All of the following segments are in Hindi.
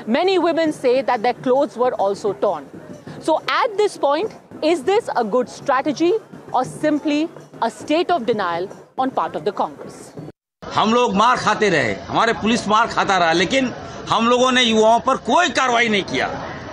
Many women say that their clothes were also torn. So at this point, is this a good strategy or simply a state of denial on part of the Congress? हम लोग मार खाते रहे, हमारे पुलिस मार खाता रहा, लेकिन हम लोगों ने युवाओं पर कोई कार्रवाई नहीं किया।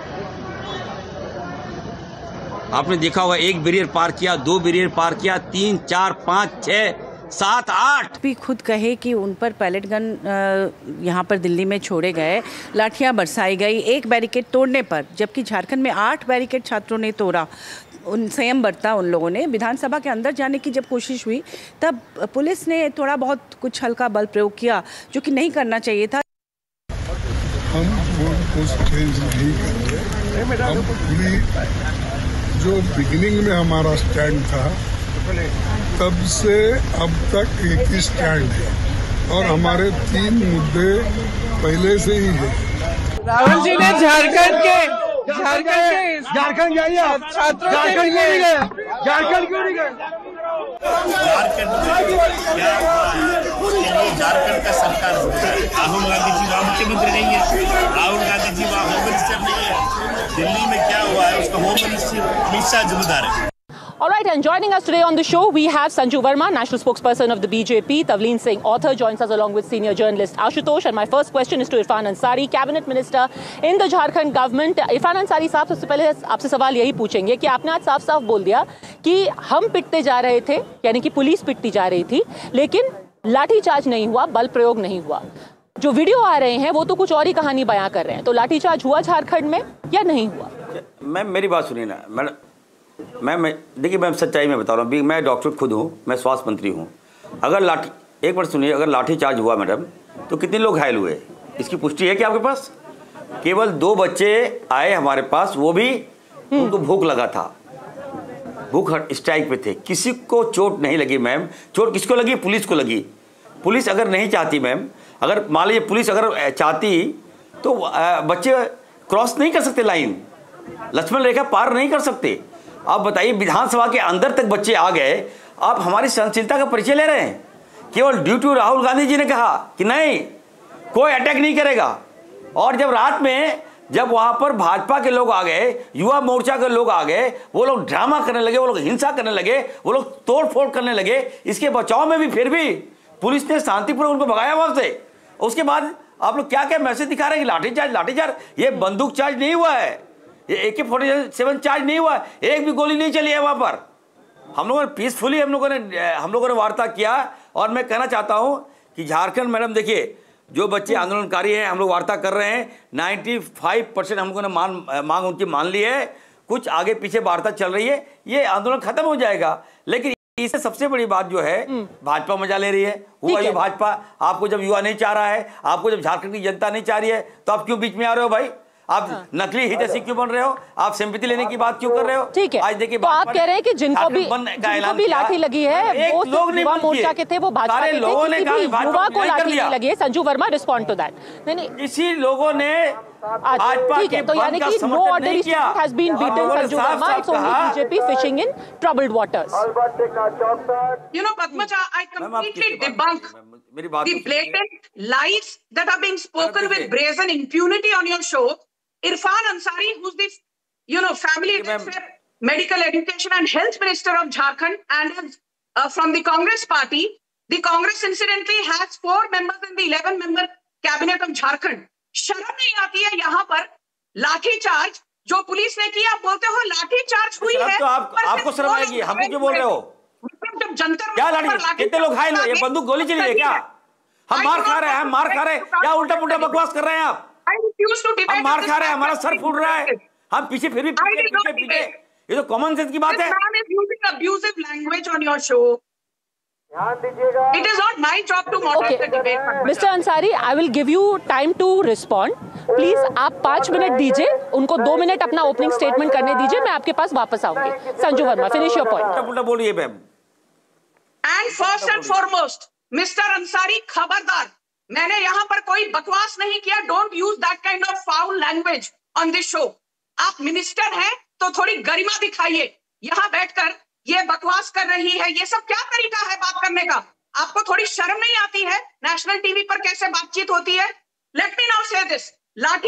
आपने देखा होगा, 1 बैरियर पार किया, 2 बैरियर पार किया, 3, 4, 5, 6, 7, 8 भी खुद कहे कि उन पर पैलेट गन यहाँ पर दिल्ली में छोड़े गए, लाठियाँ बरसाई गई 1 बैरिकेड तोड़ने पर, जबकि झारखंड में 8 बैरिकेड छात्रों ने तोड़ा। उन संयम बरता उन लोगों ने। विधानसभा के अंदर जाने की जब कोशिश हुई तब पुलिस ने थोड़ा बहुत कुछ हल्का बल प्रयोग किया, जो कि नहीं करना चाहिए था। हम कुछ चेंज नहीं करेंगे। हम पूरी जो बिगिनिंग में हमारा स्टैंड था तब से अब तक एक ही स्टैंड है और हमारे 3 मुद्दे पहले से ही है। राहुल जी ने झारखंड जाइए, छात्रों झारखंड क्यों नहीं गए? झारखंड क्यों नहीं गए? झारखंड में क्या हुआ है उसके लिए झारखंड का सरकार, राहुल गांधी जी वहाँ मुख्यमंत्री नहीं है, राहुल गांधी जी वहाँ होम मिनिस्टर नहीं है, दिल्ली में क्या हुआ है उसका होम मिनिस्टर अमित शाह जिम्मेदार है। All right, and joining us today on the show, we have Sanju Verma, national spokesperson of the BJP. Tavleen Singh, author, joins us along with senior journalist Ashutosh. And my first question is to Irfan Ansari, cabinet minister in the Jharkhand government. Irfan Ansari साहब, सबसे पहले आपसे सवाल यही पूछेंगे कि आपने आज साफ-साफ बोल दिया कि हम पिटते जा रहे थे, यानी कि पुलिस पिटती जा रही थी, लेकिन लाठीचार्ज नहीं हुआ, बल प्रयोग नहीं हुआ। जो वीडियो आ रहे हैं वो तो कुछ और ही कहानी बयां कर रहे हैं। तो लाठीचार्ज हुआ झारखंड में या नहीं हुआ? मैम मेरी बात सुनिए ना मैडम। मैं देखिए, मैं सच्चाई में बता रहा हूँ, मैं डॉक्टर खुद हूँ, मैं स्वास्थ्य मंत्री हूँ। अगर एक बार सुनिए, अगर लाठी चार्ज हुआ मैडम तो कितने लोग घायल हुए, इसकी पुष्टि है क्या आपके पास? केवल 2 बच्चे आए हमारे पास, वो भी उनको भूख लगा था, भूख स्ट्राइक पे थे, किसी को चोट नहीं लगी मैम। चोट किसको लगी? पुलिस को लगी। पुलिस अगर नहीं चाहती मैम, अगर मान लीजिए पुलिस अगर चाहती तो बच्चे क्रॉस नहीं कर सकते, लाइन लक्ष्मण रेखा पार नहीं कर सकते। आप बताइए, विधानसभा के अंदर तक बच्चे आ गए, आप हमारी सहनशीलता का परिचय ले रहे हैं। केवल ड्यू टू राहुल गांधी जी ने कहा कि नहीं, कोई अटैक नहीं करेगा। और जब रात में जब वहां पर भाजपा के लोग आ गए, युवा मोर्चा के लोग आ गए, वो लोग ड्रामा करने लगे, वो लोग हिंसा करने लगे, वो लोग तोड़ फोड़ करने लगे, इसके बचाव में भी फिर भी पुलिस ने शांतिपूर्वक उनको भगाया वहां से। उसके बाद आप लोग क्या क्या मैसेज दिखा रहे हैं कि लाठीचार्ज, ये बंदूक चार्ज नहीं हुआ है, ये AK-47 चार्ज नहीं हुआ, एक भी गोली नहीं चली है वहां पर। हम लोगों ने पीसफुली हम लोगों ने वार्ता किया। और मैं कहना चाहता हूं कि झारखंड मैडम देखिए, जो बच्चे आंदोलनकारी हैं, हम लोग वार्ता कर रहे हैं, 95% हम लोगों ने मांग उनकी मान ली है। कुछ आगे पीछे वार्ता चल रही है, ये आंदोलन खत्म हो जाएगा। लेकिन इससे सबसे बड़ी बात जो है, भाजपा मजा ले रही है। हुआ ये भाजपा, आपको जब युवा नहीं चाह रहा है, आपको जब झारखंड की जनता नहीं चाह रही है, तो आप क्यों बीच में आ रहे हो भाई? आप नकली हितैषी क्यों बन रहे हो? आप सिंपैथी लेने की बात क्यों कर रहे हो? ठीक है, आज देखिए, तो आप कह रहे हैं कि जिनको भी लाठी लगी है वो लोग युवा मोर्चा के थे, वो भाजपा के थे, युवा को लाठी नहीं लगी है। Sanju Verma, respond to that. नहीं, किसी लोगों ने भाजपा के तो यानी कि no ordinary student has been beaten. Sanju Verma, it's only BJP fishing in troubled waters. You know, Padmaja, I completely debunk the blatant lies that are being spoken with brazen impunity on your show. Irfan Ansari, who's the family welfare, medical education and health minister of Jharkhand and is from the Congress party. The Congress incidentally has 4 members in the 11-member cabinet of Jharkhand. शर्म नहीं आती है यहाँ पर लाठीचार्ज जो पुलिस ने किया? आप बोलते हो लाठीचार्ज हुई है, तो आपको शर्म आएगी, हमको क्यों बोल रहे हो? जब जंतर क्या लाठी, कितने लोग घायल हुए? ये बंदूक गोली चली है क्या? हम मार खा रहे हैं, क्या उल्टा पुल्टा बकवास कर रहे हैं आप? हम मार खा रहे हैं, हमारा सर फूट रहा है, हम पीछे फिर भी पीछे। ये तो कॉमन सेंस की बात है। Abusive language on your show. It is not my job to moderate the debate. Mr. Ansari, I will give you time to respond. Please, आप 5 मिनट दीजिए, उनको 2 मिनट अपना ओपनिंग स्टेटमेंट करने दीजिए, मैं आपके पास वापस आऊंगी। Sanju Verma, finish your point. बोलिए ma'am. And first and foremost, Mr. Ansari, खबरदार, मैंने यहाँ पर कोई बकवास नहीं किया। Don't use that kind of foul language on this show. आप मिनिस्टर हैं तो थोड़ी गरिमा दिखाइए। यहाँ बैठकर ये बकवास कर रही है, ये सब क्या तरीका है बात करने का? आपको थोड़ी शर्म नहीं आती है? नेशनल टीवी पर कैसे बातचीत होती है? Let me now say this. लाठी